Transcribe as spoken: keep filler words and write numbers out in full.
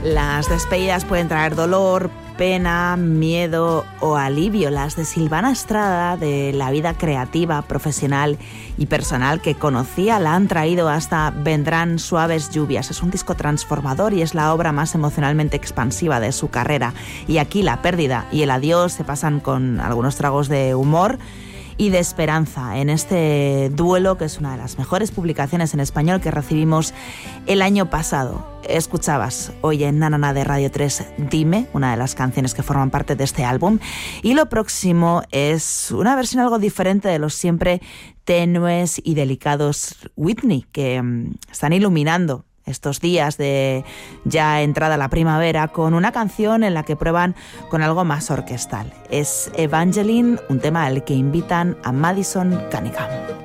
Las despedidas pueden traer dolor, pena, miedo o alivio. Las de Silvana Estrada, de la vida creativa, profesional y personal que conocía, la han traído hasta Vendrán suaves lluvias. Es un disco transformador y es la obra más emocionalmente expansiva de su carrera. Y aquí la pérdida y el adiós se pasan con algunos tragos de humor y de esperanza en este duelo, que es una de las mejores publicaciones en español que recibimos el año pasado. Escuchabas hoy en Na Na Na de Radio tres Dime, una de las canciones que forman parte de este álbum, y lo próximo es una versión algo diferente de los siempre tenues y delicados Whitney, que um, están iluminando estos días de ya entrada la primavera con una canción en la que prueban con algo más orquestal. Es Evangeline, un tema al que invitan a Madison Cunningham.